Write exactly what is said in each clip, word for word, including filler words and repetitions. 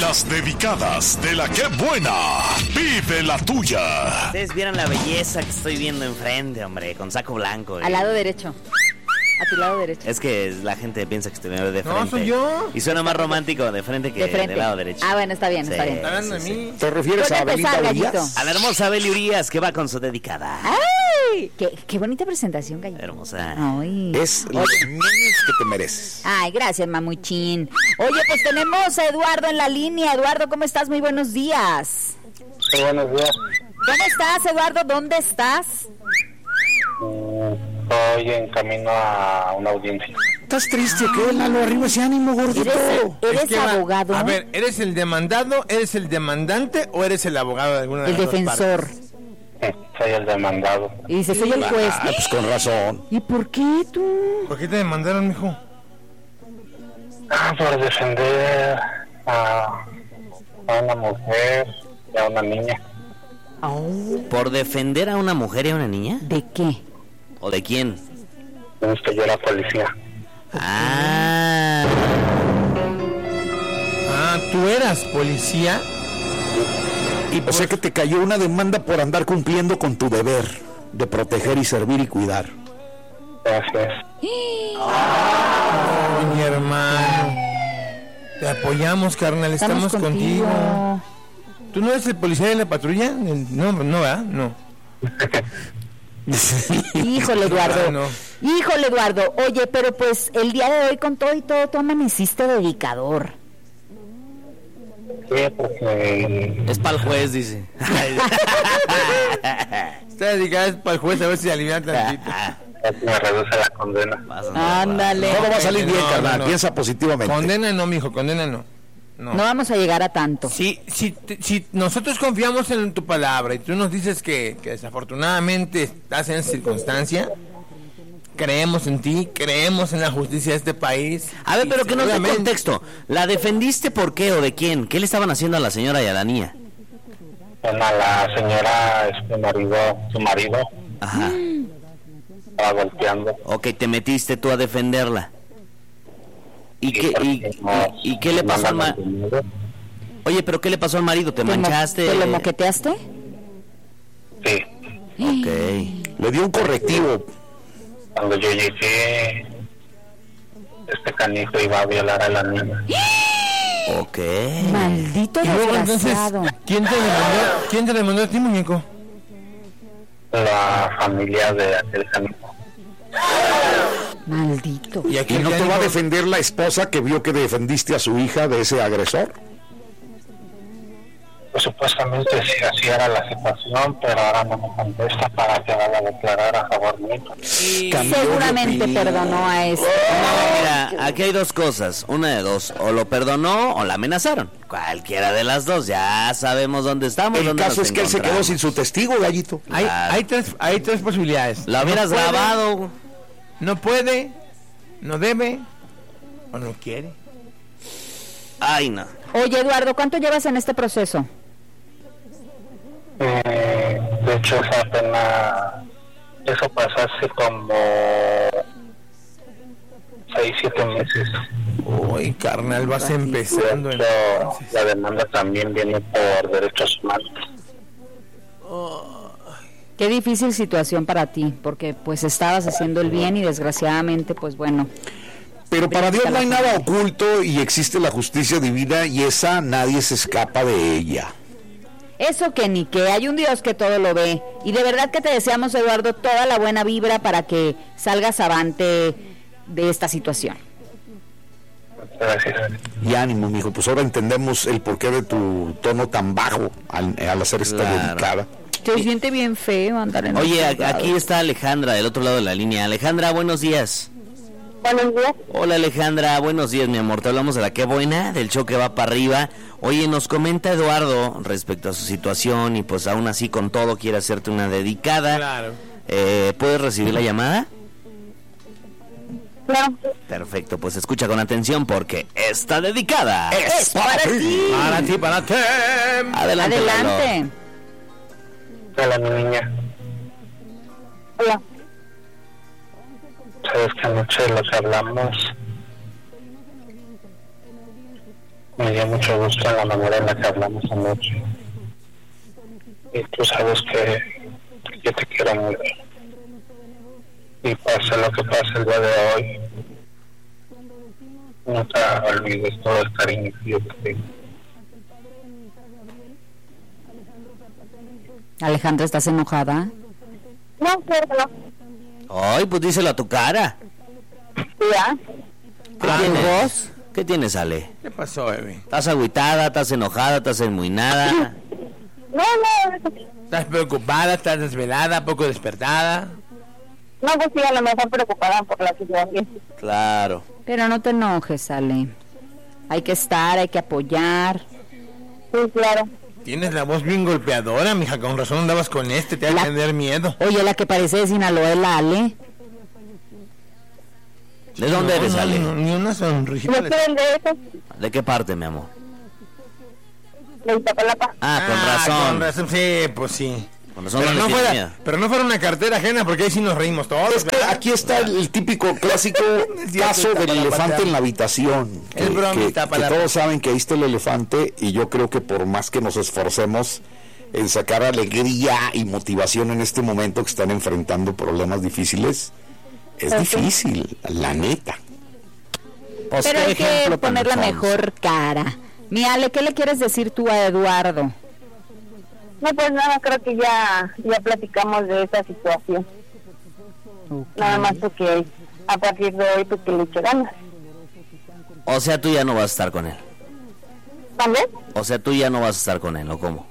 Las dedicadas de la que buena. Vive la tuya. Ustedes vieron la belleza que estoy viendo enfrente, hombre, con saco blanco. Al lado derecho. A tu lado derecho. Es que la gente piensa que estoy de frente. No, soy yo. Y suena más romántico de frente que De frente. del lado derecho. Ah, bueno, está bien, Sí, está bien. ¿Está hablando de sí, mí? ¿Te refieres Puede a Belinda empezar, Urias? Gallito. A la hermosa Beli Urias, que va con su dedicada. ¡Ay! Qué, qué bonita presentación, Gallito. Hermosa. Ay. Es los niños que te mereces. Ay, gracias, mamuchín. Oye, pues tenemos a Eduardo en la línea. Eduardo, ¿cómo estás? Muy buenos días. Sí, buenos días. ¿Cómo estás, Eduardo? ¿Dónde estás? Mm, Estoy en camino a una audiencia. ¿Estás triste o qué, Lalo? Arriba ese ánimo, gordito. ¿Eres, eres Es que va- abogado? A ver, ¿eres el demandado, eres el demandante o eres el abogado de alguna de El las dos defensor. partes? Sí, soy el demandado. Y dice, soy el juez. Ah, pues con razón. ¿Y por qué tú? ¿Por qué te demandaron, mijo? Ah, por defender a, a una mujer y a una niña. ¿Por defender a una mujer y a una niña? ¿De qué? ¿O de quién? Estoy yo la policía. Ah. Ah, ¿tú eras policía? Y o sea que te cayó una demanda por andar cumpliendo con tu deber de proteger y servir y cuidar. Gracias. Ay, mi hermano. Te apoyamos, carnal, estamos, contigo. ¿Tú no eres el policía de la patrulla? El- No, no, ¿verdad? No. Híjole, Eduardo. Ah, no. Híjole, Eduardo. Oye, pero pues el día de hoy con todo y todo, tú amaneciste dedicador. Sí, porque Es para el juez, dice. Está dedicada es para el juez a ver si alivia tantito. me reduce la condena. Ándale. Todo va a salir bien, No, no, carnal. no. Piensa positivamente. Condena no, mijo, condena no. No. No vamos a llegar a tanto. Si, si, te- si nosotros confiamos en tu palabra y tú nos dices que, que desafortunadamente estás en esa circunstancia, creemos en ti, creemos en la justicia de este país. A ver, y pero que nos dé seguramente- contexto. ¿La defendiste por qué o de quién? ¿Qué le estaban haciendo a la señora y a la niña? Bueno, a la señora, este marido, su marido, Ajá. estaba golpeando. Ok, te metiste tú a defenderla. ¿Y qué, y, y- y qué le pasó al marido? Oye, pero ¿qué le pasó al marido? ¿Te ¿Te mo- manchaste? ¿Te lo moqueteaste? Sí, Ok. Le dio un correctivo. cuando yo llegué, este canijo iba a violar a la niña. Ok. Maldito Y luego entonces, desgraciado. ¿quién te demandó? ¿Quién te demandó a ti, muñeco? La familia de aquel canijo. Maldito. Y aquí ¿Y no ya te va a dijo- defender la esposa que vio que defendiste a su hija de ese agresor? Pues supuestamente sí, así era la situación, pero ahora no me contesta para que vaya a declarar a favor mío. Cambió de Seguramente opinión. perdonó a este. No, mira, aquí hay dos cosas. Una de dos. O lo perdonó o la amenazaron. Cualquiera de las dos. Ya sabemos dónde estamos. El dónde caso nos es que él se quedó encontramos. sin su testigo, Gallito. Hay, Claro. hay, tres, hay tres posibilidades. La hubieras No puede, grabado. No puede, no debe o no quiere. Ay, no. Oye, Eduardo, ¿cuánto llevas en este proceso? Eh, de hecho, esa pena, eso pasó hace como seis, siete meses. Uy, carnal, vas empezando. De en- hecho, la demanda también viene por derechos humanos. Qué difícil situación para ti, porque pues estabas haciendo el bien y desgraciadamente, pues bueno. Pero para Dios no hay nada oculto y existe la justicia divina y esa nadie se escapa de ella. Eso que ni que, hay un Dios que todo lo ve. Y de verdad que te deseamos, Eduardo, toda la buena vibra para que salgas avante de esta situación. Gracias. Y ánimo, mijo, pues ahora entendemos el porqué de tu tono tan bajo al, al hacer esta Claro. dedicada. Se siente bien feo andar en Oye, estos a- aquí lados. está Alejandra del otro lado de la línea. Alejandra, buenos días. Buenos días. Hola Alejandra, buenos días mi amor, te hablamos de la Qué Buena, del show que va para arriba. Oye, nos comenta Eduardo respecto a su situación y pues aún así con todo quiere hacerte una dedicada. Claro. Eh, ¿Puedes recibir la llamada? Claro. Perfecto, pues escucha con atención porque está dedicada. Es para ti. Para ti, para ti. Adelante, Lalo. Adelante. Hola, mi niña. Hola. Sabes que anoche lo que hablamos me dio mucho gusto en la manera en la que hablamos anoche. Y tú sabes que yo te quiero mucho. Y pase lo que pase el día de hoy, no te olvides todo el cariño que yo te tengo. Alejandra, ¿estás enojada? No, claro. Ay, pues díselo a tu cara. Ya. ¿Qué ¿A tu tienes? voz? ¿Qué tienes, Ale? ¿Qué pasó, bebé? ¿Estás agüitada? ¿Estás enojada? ¿Estás enmuinada? No, no, ¿Estás preocupada? ¿Estás desvelada? ¿Poco despertada? no, pues sí, a lo mejor preocupada por la situación. Claro. Pero no te enojes, Ale. Hay que estar, hay que apoyar. Sí, claro. Tienes la voz bien golpeadora, mija. Con razón andabas con este. Te va La- a tener miedo. Oye, la que parece de Sinaloa es la Ale. ¿De dónde No, eres, no, Ale? no, ni una sonrisita. ¿No le- quieren de eso? ¿De qué parte, mi amor? De Iztapalapa. Ah, con razón. Con razón, sí, pues sí. Con razón Pero no no, le tienes fuera, miedo. pero no fuera una cartera ajena, porque ahí sí nos reímos todos. Es que ¿verdad? aquí está el, el típico clásico Es cierto, caso está del para elefante patear. en la habitación. Es que- bromita que, para- que todos saben que ahí está el elefante y yo creo que por más que nos esforcemos en sacar alegría y motivación en este momento que están enfrentando problemas difíciles, es difícil, la neta. Pues, Pero ¿qué hay que ejemplo tan poner la sonso? mejor cara. Mi Ale, ¿qué le quieres decir tú a Eduardo? No, pues nada, creo que ya, ya platicamos de esa situación. Nada más porque a partir de hoy, pues que le eche ganas. O sea, tú ya no vas a estar con él. ¿También? O sea, tú ya no vas a estar con él, ¿o cómo?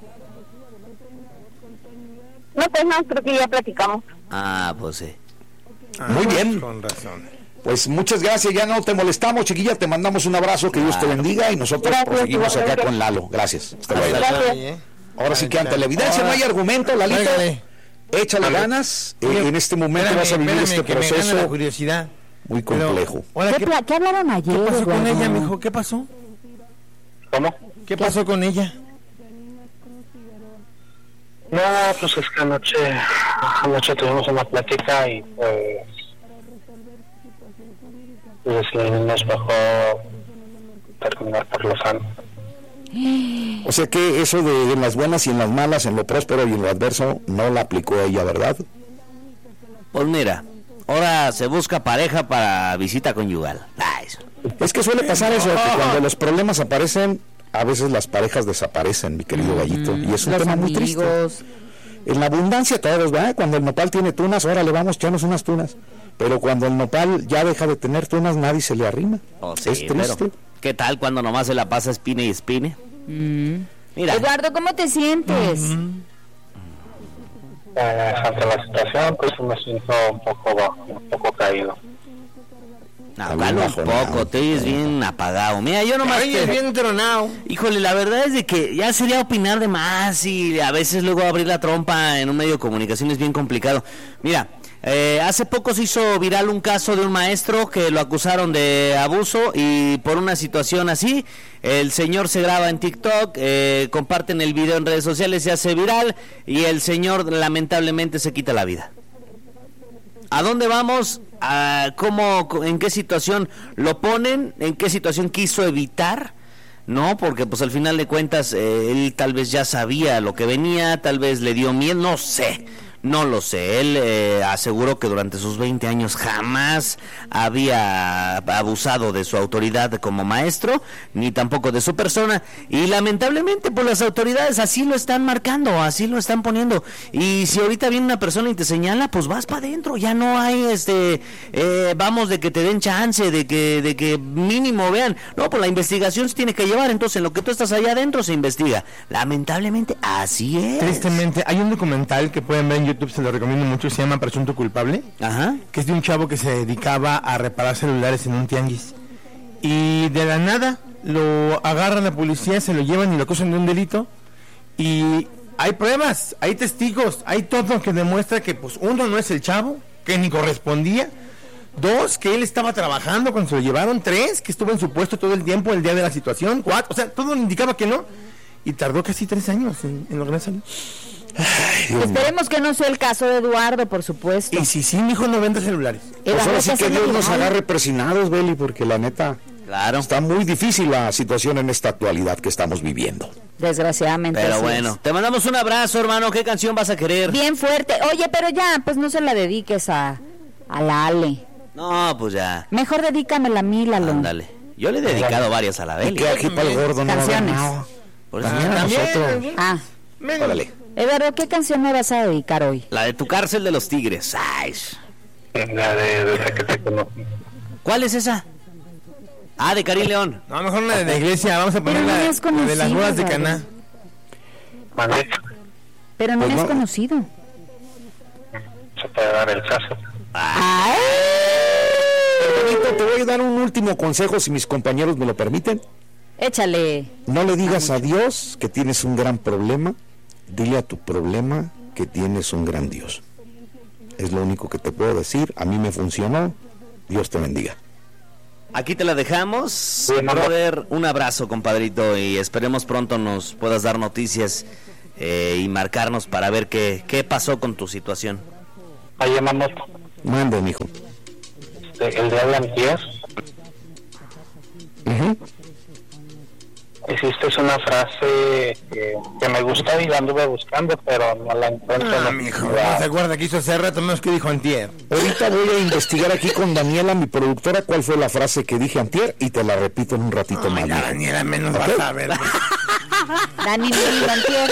No, pues no, creo que ya platicamos. Ah, pues sí. Ah, Muy bien. Con razón. Pues muchas gracias, ya no te molestamos, chiquilla, te mandamos un abrazo, que Dios te bendiga y nosotros Gracias, proseguimos acá igualmente. con Lalo. Gracias. Hasta Hasta luego. Gracias. Ahí, ¿eh? Ahora sí que ante la evidencia Ahora- no hay argumento, Lalito. Óigale. Échale ganas, eh, Oye, en este momento espérame, vas a vivir espérame, este que me gana la proceso curiosidad. muy Pero, complejo. ahora, ¿Qué, ¿qué, pla- qué hablaron ayer, qué pasó con Eduardo? ella, mijo? ¿Qué pasó? ¿Cómo? ¿Qué pasó con ella? No, pues es que anoche, anoche tuvimos una plática y pues, pues sí, nos bajó terminar por lo sano. O sea que eso de en las buenas y en las malas, en lo próspero y en lo adverso, no la aplicó ella, ¿verdad? Pues mira, ahora se busca pareja para visita conyugal. Ah, eso. Es que suele pasar eso, que cuando los problemas aparecen, a veces las parejas desaparecen, mi querido Gallito, y es un Los tema muy triste. amigos. En la abundancia todos, ¿verdad? Cuando el nopal tiene tunas, ahora le vamos a echarnos unas tunas. Pero cuando el nopal ya deja de tener tunas, nadie se le arrima. Oh, sí, es triste. pero ¿qué tal cuando nomás se la pasa espine y espine? Mm. Mira, Eduardo, ¿cómo te sientes? Eh, ante la situación, pues me siento un poco bajo, un poco caído. no, Está calma bien un bajoneado. poco, te es bien apagado. Mira, yo nomás Ay, te- es bien tronado. Híjole, la verdad es de que ya sería opinar de más y a veces luego abrir la trompa en un medio de comunicación es bien complicado. Mira, eh, hace poco se hizo viral un caso de un maestro que lo acusaron de abuso y por una situación así, el señor se graba en TikTok, eh, comparten el video en redes sociales, se hace viral y el señor lamentablemente se quita la vida. ¿A dónde vamos? ¿A cómo, en qué situación lo ponen? ¿En qué situación quiso evitar? No, porque pues al final de cuentas eh, él tal vez ya sabía lo que venía, tal vez le dio miedo, no sé. No lo sé, él eh, aseguró que durante sus veinte años jamás había abusado de su autoridad como maestro, ni tampoco de su persona, y lamentablemente pues las autoridades así lo están marcando, así lo están poniendo, y si ahorita viene una persona y te señala, pues vas para adentro, ya no hay este, eh, vamos de que te den chance, de que, de que mínimo vean, no, pues la investigación se tiene que llevar, entonces en lo que tú estás allá adentro se investiga, lamentablemente así es. Tristemente, hay un documental que pueden ver en YouTube, se lo recomiendo mucho, se llama Presunto Culpable, Ajá. que es de un chavo que se dedicaba a reparar celulares en un tianguis. Y de la nada lo agarran la policía, se lo llevan y lo acusan de un delito. Y hay pruebas, hay testigos, hay todo que demuestra que, pues, uno, no es el chavo, que ni correspondía. Dos, que él estaba trabajando cuando se lo llevaron. Tres, que estuvo en su puesto todo el tiempo el día de la situación. Cuatro, o sea, todo indicaba que no. Y tardó casi tres años en, en lograr salir. Esperemos que no sea el caso de Eduardo, por supuesto. Y si sí, mi hijo no vende celulares. Pues ahora sí Eduardo, que ¿qué Dios hace nos viral? agarre persinados, Beli, porque la neta, Claro. Está muy difícil la situación en esta actualidad que estamos viviendo. Desgraciadamente. Pero así bueno, es. te mandamos un abrazo, hermano. ¿Qué canción vas a querer? Bien fuerte. Oye, pero ya, pues no se la dediques a, a la Ale. No, pues ya. Mejor dedícamela a mí, Lalo. Ándale. Yo le he dedicado varias a la ¿Y Beli. qué aquí para el gordo no va a haber Canciones. nada? Por eso- También a nosotros. Ah, Órale. Eduardo, ¿qué canción me vas a dedicar hoy? La de Tu cárcel de los tigres. Ay. La de desde que te conocí. ¿Cuál es esa? Ah, de Karim León. No, mejor una de la iglesia. Vamos a poner Pero no la, es la de las conocido, bodas de Eduardo. Caná. Mandé. Pero no Pues es no. conocido. Se puede dar el caso. ¡Ay! Benito, te voy a dar un último consejo, si mis compañeros me lo permiten. Échale. No le digas a Dios que tienes un gran problema. Dile a tu problema que tienes un gran Dios. Es lo único que te puedo decir. A mí me funcionó. Dios te bendiga. Aquí te la dejamos. Brother, un abrazo, compadrito, y esperemos pronto nos puedas dar noticias eh, y marcarnos para ver qué, qué pasó con tu situación. Ahí llamamos Mande, mijo. este, el día de antier. Ujú. Hiciste una frase que, que me gustó y la anduve buscando, pero no la encuentro. Ah, no- mijo, no la- se acuerda que hizo hace rato menos que dijo antier. Ahorita voy a investigar aquí con Daniela, mi productora, cuál fue la frase que dije antier y te la repito en un ratito más. Ay, la mijo. Daniela menos ¿Ok? vas a ver. Dani Luis Antier.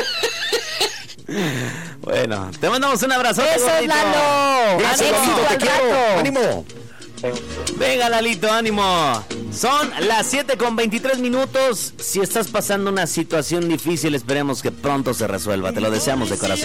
Bueno, te mandamos un abrazo. ¡Eso es Lalo! Gracias, ¡Éxito Lalito, te al quiero. rato! ¡Ánimo! Venga, Lalito, ánimo. Son las siete con veintitrés minutos. Si estás pasando una situación difícil, esperemos que pronto se resuelva. Te lo deseamos de corazón.